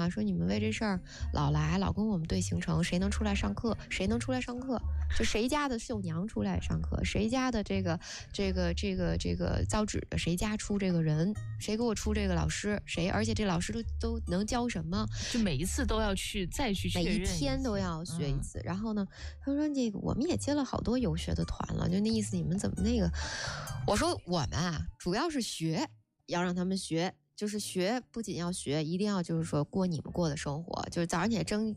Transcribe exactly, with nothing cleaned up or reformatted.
啊，说你们为这事儿老来老跟我们对行程，谁能出来上课？谁能出来上课？就谁家的绣娘出来上课？谁家的这个这个这个这个造纸的？谁家出这个人？谁给我出这个老师？谁？而且这老师都都能教什么？ 就每一次都要去再去确认， 每一天都要学一次。嗯、然后呢，他说这个我们也接了好多游学的团了，就那意思，你们怎么那个？我说我们啊，主要是学，要让他们学。就是学，不仅要学，一定要就是说过你们过的生活。就是早上起来睁